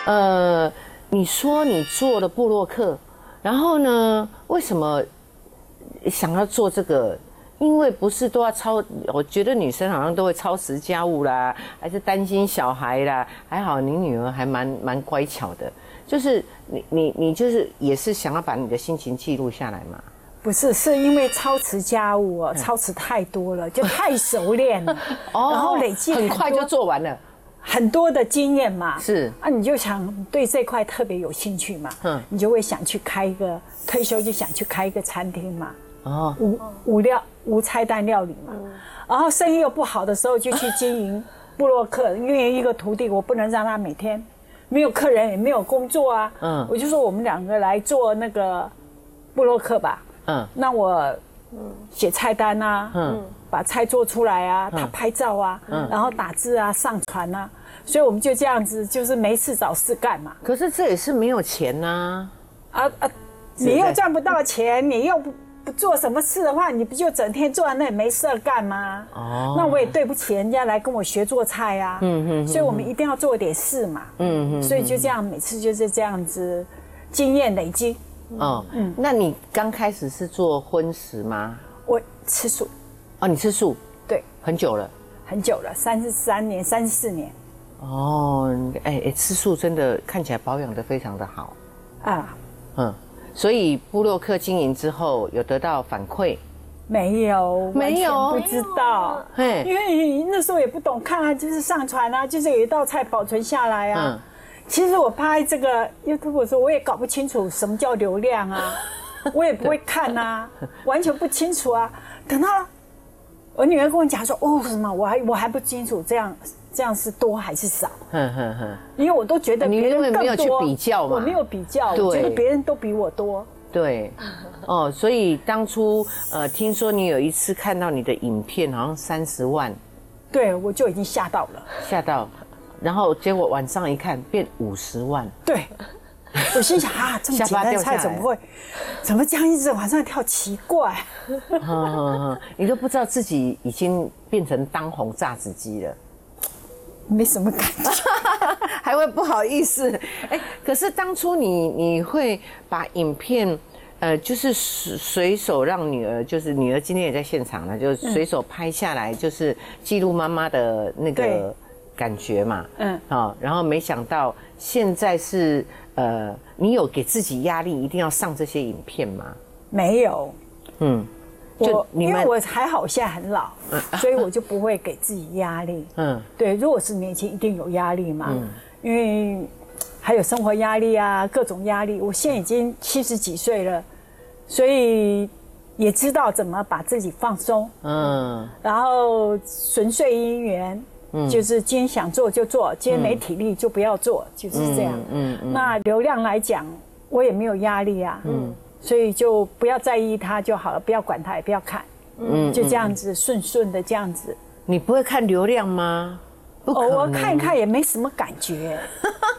你说你做了部落客，然后呢，为什么想要做这个？因为不是都要我觉得女生好像都会操持家务啦，还是担心小孩啦。还好你女儿还蛮乖巧的，就是你就是也是想要把你的心情记录下来嘛。 不是，是因为操持家务哦，操持太多了，就太熟练了，然后累积很快就做完了。 很多的经验嘛， 是啊，你就想对这块特别有兴趣嘛，你就会想去开一个退休就想去开一个餐厅嘛，哦，无菜单料理嘛，然后生意又不好的时候就去经营部落客，因为一个徒弟我不能让他每天没有客人也没有工作啊，我就说我们两个来做那个部落客吧，那我写菜单啊，把菜做出来啊，他拍照啊，然后打字啊，上传啊，所以我们就这样子，就是没事找事干嘛。 可是这也是没有钱呐， 你又赚不到钱，你又不做什么事的话，你不就整天坐在那里没事干吗？哦，那我也对不起人家来跟我学做菜啊，所以我们一定要做点事嘛，所以就这样，每次就是这样子，经验累积。 那你刚开始是做荤食吗？ 我吃素。 哦，你吃素？对，很久了。 很久了，33年、34年。 哦，吃素真的看起来保养得非常的好啊。所以部落客经营之后有得到反馈？ 没有，不知道。因为那时候也不懂看啊，就是上传啊，就是有一道菜保存下来啊。其实我拍这个 YouTube 的时候，我也搞不清楚什么叫流量啊，我也不会看啊，完全不清楚啊。等到我女儿跟我讲说，什么，我还不清楚，这样是多还是少？因为我都觉得别人更多， 你没有去比较嘛， 我没有比较，我觉得别人都比我多。 对，所以当初听说你有一次看到你的影片好像30万， 对，我就已经吓到了， 然后结果晚上一看变50万， 对，我心想这么简单的菜怎么这样一直往上跳，奇怪， 你都不知道自己已经变成当红炸子鸡了， 没什么感觉， 还会不好意思。可是当初你会把影片就是随手让女儿，就是女儿今天也在现场了，就随手拍下来，就是记录妈妈的那个感觉嘛，然后没想到现在是你有给自己压力，一定要上这些影片吗？ 没有，因为我还好，现在很老，所以我就不会给自己压力。对，如果是年轻，一定有压力嘛，因为还有生活压力啊，各种压力。我现在已经70几岁了，所以也知道怎么把自己放松。然后纯粹因缘。就是今天想做就做，今天没体力就不要做，就是这样。那流量来讲，我也没有压力啊。所以就不要在意它就好了，不要管它，也不要看。就这样子顺的这样子。 你不会看流量吗？ 我看一看也没什么感觉。